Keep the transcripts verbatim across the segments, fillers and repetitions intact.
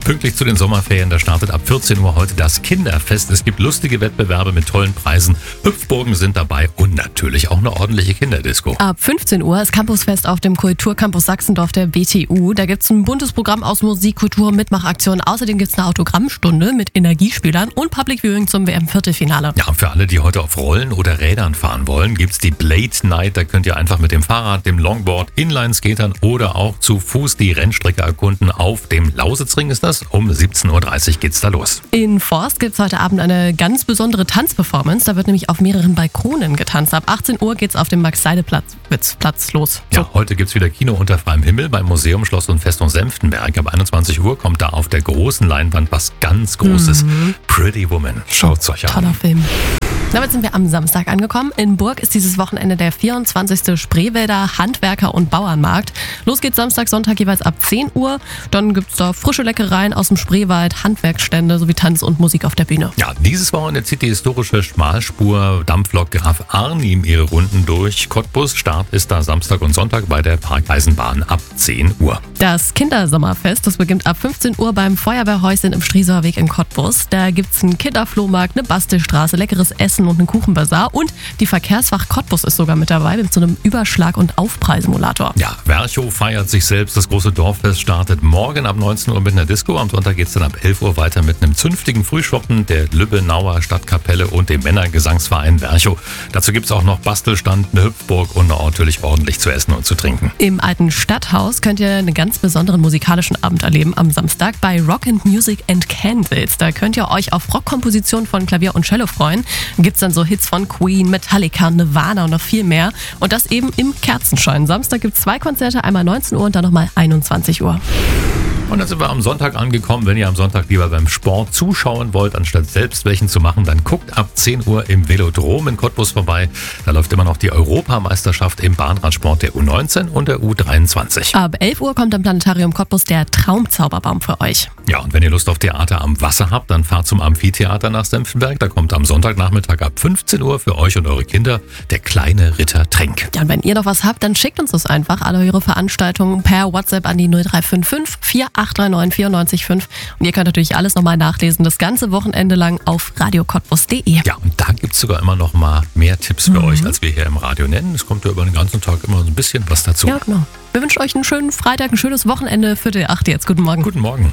Pünktlich zu den Sommerferien, da startet ab vierzehn Uhr heute das Kinderfest. Es gibt lustige Wettbewerbe mit tollen Preisen. Hüpfburgen sind dabei und natürlich auch eine ordentliche Kinderdisco. Ab fünfzehn Uhr ist Campusfest auf dem Kulturcampus Sachsendorf der B T U. Da gibt es ein buntes Programm aus Musik, Kultur und Mitmachaktionen. Außerdem gibt es eine Autogrammstunde mit Energiespielern und Public Viewing zum W M-Viertelfinale. Ja, für alle, die heute auf Rollen oder Rädern fahren wollen, gibt's die Blade Night. Da könnt ihr einfach mit dem Fahrrad, dem Longboard, Inline-Skatern oder auch zu Fuß die Rennstrecke erkunden. Auf dem Lausitzring ist das. Um siebzehn Uhr dreißig geht's da los. In Forst gibt es heute Abend eine ganz besondere Tanzperformance. Da wird nämlich auf mehreren Balkonen getanzt. Ab achtzehn Uhr geht's auf dem Max-Seide-Platz Platz los. So. Ja, heute gibt's wieder Kino unter freiem Himmel beim Museum Schloss und Festung Senftenberg. Ab einundzwanzig Uhr kommt da auf der großen Leinwand was ganz Großes. Mhm. Pretty Woman. Schaut's euch an. Toller Film. Damit sind wir am Samstag angekommen. In Burg ist dieses Wochenende der vierundzwanzigste Spreewälder Handwerker- und Bauernmarkt. Los geht's Samstag, Sonntag jeweils ab zehn Uhr. Dann gibt's da frische Leckereien aus dem Spreewald, Handwerksstände sowie Tanz und Musik auf der Bühne. Ja, dieses Wochenende zieht die historische Schmalspur-Dampflok Graf Arnim ihre Runden durch Cottbus. Start ist da Samstag und Sonntag bei der Parkeisenbahn ab zehn Uhr. Das Kindersommerfest, das beginnt ab fünfzehn Uhr beim Feuerwehrhäuschen im Striesower Weg in Cottbus. Da gibt's einen Kinderflohmarkt, eine Bastelstraße, leckeres Essen und einen Kuchenbazar. Und die Verkehrswacht Cottbus ist sogar mit dabei mit so einem Überschlag- und Aufprallsimulator. Ja, Werchow feiert sich selbst. Das große Dorffest startet morgen ab neunzehn Uhr mit einer Disco. Am Sonntag geht's dann ab elf Uhr weiter mit einem zünftigen Frühschoppen der Lübbenauer Stadtkapelle und dem Männergesangsverein Werchow. Dazu gibt's auch noch Bastelstand, eine Hüpfburg und natürlich ordentlich zu essen und zu trinken. Im alten Stadthaus könnt ihr einen ganz besonderen musikalischen Abend erleben am Samstag bei Rock and Music and Candles. Da könnt ihr euch auf Rockkompositionen von Klavier und Cello freuen. Gibt's dann so Hits von Queen, Metallica, Nirvana und noch viel mehr. Und das eben im Kerzenschein. Samstag gibt's zwei Konzerte, einmal neunzehn Uhr und dann nochmal einundzwanzig Uhr. Und dann sind wir am Sonntag angekommen. Wenn ihr am Sonntag lieber beim Sport zuschauen wollt, anstatt selbst welchen zu machen, dann guckt ab zehn Uhr im Velodrom in Cottbus vorbei. Da läuft immer noch die Europameisterschaft im Bahnradsport der U neunzehn und der U dreiundzwanzig. Ab elf Uhr kommt am Planetarium Cottbus der Traumzauberbaum für euch. Ja, und wenn ihr Lust auf Theater am Wasser habt, dann fahrt zum Amphitheater nach Senftenberg. Da kommt am Sonntagnachmittag ab fünfzehn Uhr für euch und eure Kinder der kleine Ritter Trenk. Ja, und wenn ihr noch was habt, dann schickt uns das einfach, alle eure Veranstaltungen per WhatsApp an die null drei fünf fünf vier acht drei neun vier neun fünf. Und ihr könnt natürlich alles nochmal nachlesen, das ganze Wochenende lang auf radio cottbus punkt de. Ja, und da gibt's sogar immer noch mal mehr Tipps für mhm. euch, als wir hier im Radio nennen. Es kommt ja über den ganzen Tag immer so ein bisschen was dazu. Ja, genau. Wir wünschen euch einen schönen Freitag, ein schönes Wochenende. Viertel acht jetzt. Guten Morgen. Guten Morgen.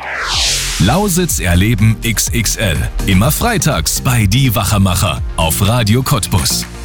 Lausitz erleben X X L. Immer freitags bei Die Wachermacher auf Radio Cottbus.